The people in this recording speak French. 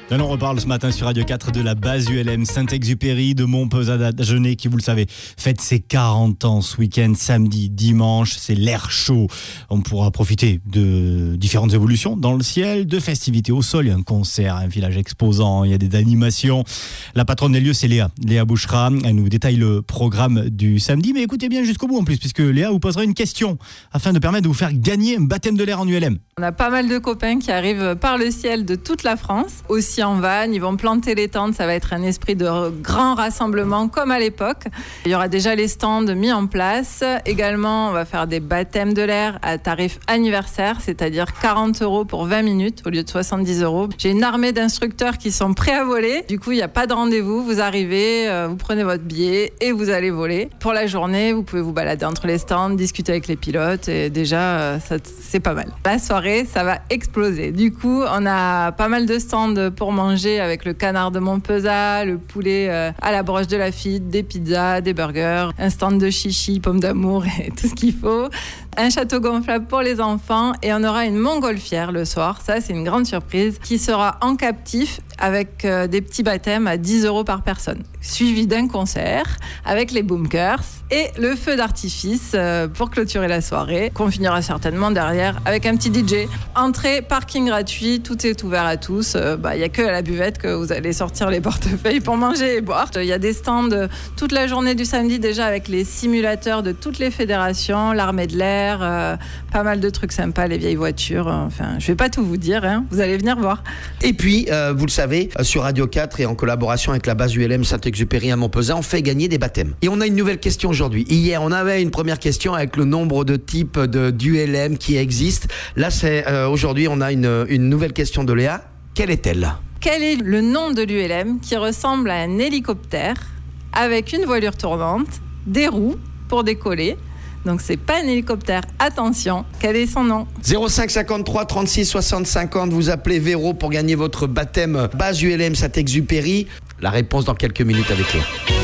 On reparle ce matin sur Radio 4 de la base ULM Saint-Exupéry de Montpezat-Genêt qui, vous le savez, fête ses 40 ans ce week-end, samedi, dimanche. C'est l'air chaud. On pourra profiter de différentes évolutions dans le ciel, de festivités au sol. Il y a un concert, un village exposant, il y a des animations. La patronne des lieux, c'est Léa Bouchra. Elle nous détaille le programme du samedi. Mais écoutez bien jusqu'au bout en plus, puisque Léa vous posera une question afin de permettre de vous faire gagner un baptême de l'air en ULM. On a pas mal de copains qui arrivent par le ciel de toute la France, aussi en van. Ils vont planter les tentes, ça va être un esprit de grand rassemblement comme à l'époque. Il y aura déjà les stands mis en place. Également, on va faire des baptêmes de l'air à tarif anniversaire, c'est-à-dire 40 € pour 20 minutes au lieu de 70 €. J'ai une armée d'instructeurs qui sont prêts à voler. Du coup, il n'y a pas de rendez-vous. Vous arrivez, vous prenez votre billet et vous allez voler. Pour la journée, vous pouvez vous balader entre les stands, discuter avec les pilotes et déjà, c'est pas mal. La soirée, ça va exploser. Du coup, on a pas mal de stands pour manger avec le canard de Montpezat, le poulet à la broche de Lafitte, des pizzas, des burgers, un stand de chichi, pommes d'amour et tout ce qu'il faut. Un château gonflable pour les enfants et on aura une montgolfière le soir. Ça, c'est une grande surprise qui sera en captif avec des petits baptêmes à 10 € par personne, suivi d'un concert avec les Boomkers et le feu d'artifice pour clôturer la soirée, qu'on finira certainement derrière avec un petit DJ. Entrée, parking gratuit, tout est ouvert à tous. Il n'y a que à la buvette que vous allez sortir les portefeuilles pour manger et boire. Il y a des stands toute la journée du samedi déjà avec les simulateurs de toutes les fédérations, l'armée de l'air, pas mal de trucs sympas, les vieilles voitures. Enfin, je ne vais pas tout vous dire, hein, vous allez venir voir. Et puis, vous le savez, sur Radio 4 et en collaboration avec la base ULM Saint-Exupéry à Montpezat, on fait gagner des baptêmes. Et on a une nouvelle question aujourd'hui. Hier, on avait une première question avec le nombre de types d'ULM qui existent. Là, aujourd'hui, on a une nouvelle question de Léa. Quelle est-elle ? Quel est le nom de l'ULM qui ressemble à un hélicoptère avec une voilure tournante, des roues pour décoller ? Donc c'est pas un hélicoptère, attention, quel est son nom ? 05 53 36 60 50, vous appelez Véro pour gagner votre baptême base ULM Saint-Exupéry. La réponse dans quelques minutes avec Léa.